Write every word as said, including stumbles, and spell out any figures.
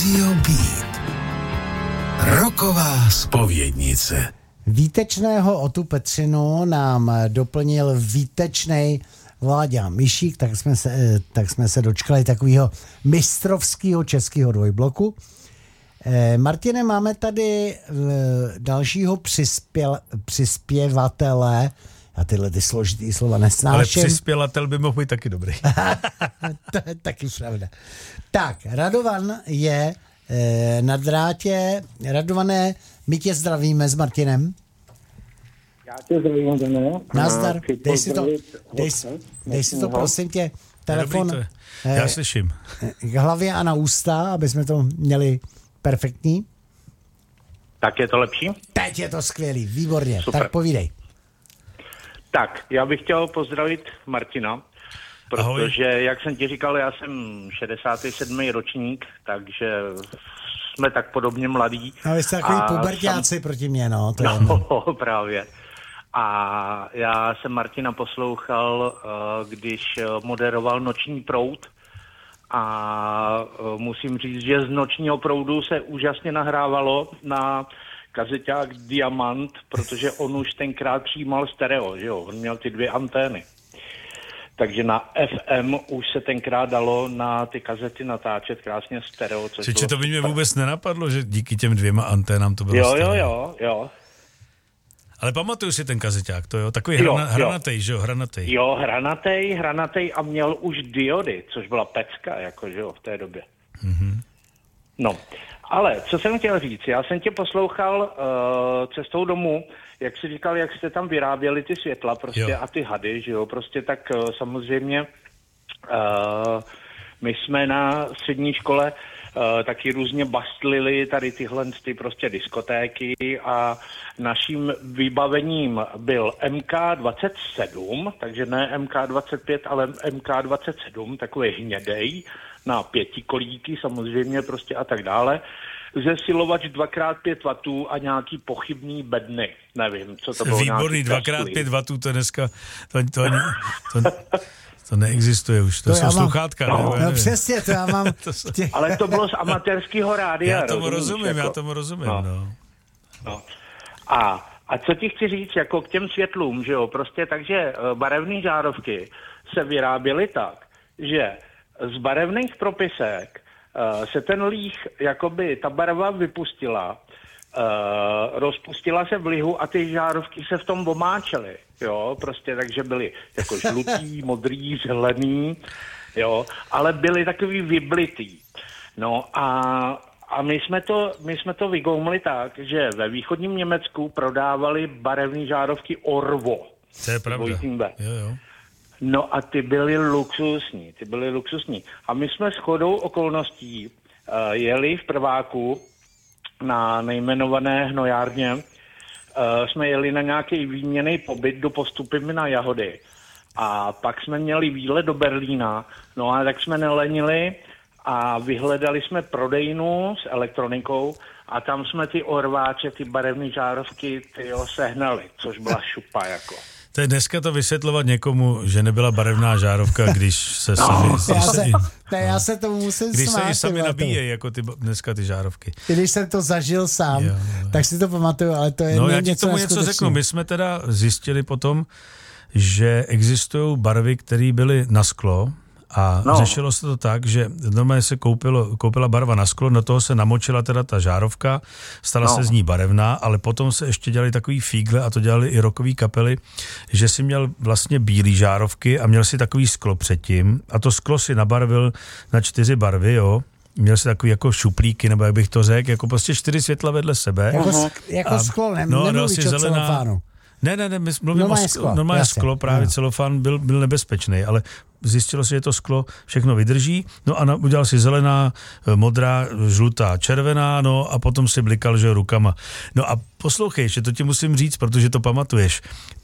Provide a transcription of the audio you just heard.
Radio Beat. Roková zpovědnice. Výtečného Otu Petřinu nám doplnil výtečnej Vláďa Mišík, tak jsme se, tak jsme se dočkali takového mistrovského českého dvojbloku. E, Martine, máme tady e, dalšího přispěl, přispěvatele. Já tyhle ty složitý slova nesnáším. Ale přispěvatel by mohl být taky dobrý. To je taky pravda. Tak, Radovan je e, na drátě. Radované, my tě zdravíme s Martinem. Já tě zdravím, Dane. Nazdar, dej si to, dej, dej si to prosím tě, telefon Dobrý, to je. Já slyším. K hlavě a na ústa, aby jsme to měli perfektní. Tak je to lepší? Teď je to skvělý, výborně, Super. Tak povídej. Tak, já bych chtěl pozdravit Martina, protože, Ahoj. Jak jsem ti říkal, já jsem šedesátý sedmý ročník, takže jsme tak podobně mladí. A vy jste takový puberťáci sam... proti mě, no. To no, je právě. A já jsem Martina poslouchal, když moderoval Noční proud a musím říct, že z Nočního proudu se úžasně nahrávalo na kazeťák Diamant, protože on už tenkrát přijímal stereo, že jo, on měl ty dvě antény. Takže na F M už se tenkrát dalo na ty kazety natáčet krásně stereo. Což Čiže to by mě vůbec nenapadlo, že díky těm dvěma anténám to bylo jo, stereo. Jo, jo, jo. Ale pamatuju si ten kazeťák, to jo, takový jo, hrana, hranatej, že jo, hranatej. Jo, hranatej, hranatej a měl už diody, což byla pecka, jako, že jo, v té době. Mm-hmm. No, ale co jsem chtěl říct, já jsem tě poslouchal uh, cestou domů, jak jsi říkal, jak jste tam vyráběli ty světla prostě jo. A ty hady, že jo, prostě tak uh, samozřejmě uh, my jsme na střední škole uh, taky různě bastlili tady tyhle ty prostě diskotéky a naším vybavením byl M K dvacet sedm, takže ne M K dvacet pět, ale M K dvacet sedm, takový hnědej, na pětikolíky samozřejmě prostě a tak dále. Zesilovač dvakrát pět wattů a nějaký pochybný bedny. Nevím, co to bylo. Výborný, dvakrát pět wattů, to dneska, to, to, to, to neexistuje už, to, to jsou sluchátka. No, no přesně, to já mám. to jsou... Ale to bylo z amatérského rádia. Já tomu rozumíš, rozumím, jako... já tomu rozumím, no. no. no. A, a co ti chci říct, jako k těm světlům, že jo, prostě takže barevné žárovky se vyráběly tak, že z barevných propisek uh, se ten líh, jakoby ta barva vypustila, uh, rozpustila se v lihu a ty žárovky se v tom omáčely, jo, prostě takže byly jako žlutý, modrý, zelený, jo, ale byly takový vyblitý. No a, a my jsme to, my jsme to vygoumli tak, že ve východním Německu prodávali barevné žárovky Orvo. To je pravda, jo, jo. No a ty byly luxusní, ty byly luxusní. A my jsme shodou okolností uh, jeli v prváku na nejmenované hnojárně, uh, jsme jeli na nějaký výměnný pobyt do Postupimi na Jahody. A pak jsme měli výlet do Berlína, no a tak jsme nelenili a vyhledali jsme prodejnu s elektronikou a tam jsme ty orváče, ty barevné žárovky, ty jo, sehnali, což byla šupa jako. To je dneska to vysvětlovat někomu, že nebyla barevná žárovka, když se sami... No, já, se, ne, já se tomu musím když smát. Když se i sami nabíjejí, jako ty, dneska ty žárovky. Když jsem to zažil sám, jo, jo. tak si to pamatuju, ale to je no, něco já ti tomu něco řeknu. My jsme teda zjistili potom, že existují barvy, které byly na sklo, a no. řešilo se to tak, že normálně se koupilo, koupila barva na sklo, do toho se namočila teda ta žárovka, stala no. se z ní barevná, ale potom se ještě dělali takový fígle a to dělali i rockový kapely, že si měl vlastně bílý žárovky a měl si takový sklo předtím a to sklo si nabarvil na čtyři barvy, jo. Měl si takový jako šuplíky, nebo jak bych to řekl, jako prostě čtyři světla vedle sebe. Jako, sk- jako a, sklo, ne, no, nemluvíš o celofánu. Ne, ne, ne, my mluvíme o sklo. Normálně sklo, právě no. celofán byl, byl nebezpečný, ale zjistilo se, že to sklo všechno vydrží, no a udělal si zelená, modrá, žlutá, červená, no a potom si blikal, že rukama. No a poslouchej, že to ti musím říct, protože to pamatuješ.